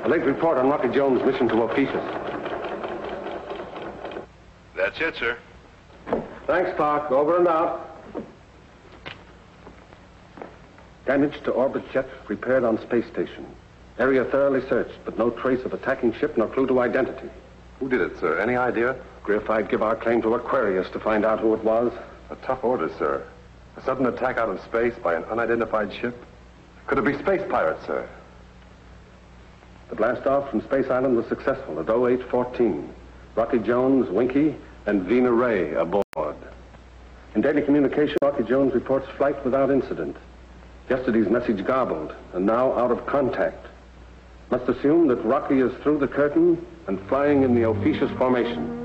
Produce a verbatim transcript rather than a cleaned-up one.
A late report on Rocky Jones' mission to Ophiuchus. That's it, sir. Thanks, Clark. Over and out. Damage to orbit jet repaired on space station. Area thoroughly searched, but no trace of attacking ship nor clue to identity. Who did it, sir? Any idea? Griff, I'd give our claim to Aquarius to find out who it was. A tough order, sir. A sudden attack out of space by an unidentified ship? Could it be space pirates, sir? The blast-off from Space Island was successful at oh eight fourteen. Rocky Jones, Winky, and Vina Ray aboard. In daily communication, Rocky Jones reports flight without incident. Yesterday's message garbled, and now out of contact. Must assume that Rocky is through the curtain and flying in the Ophiuchus formation.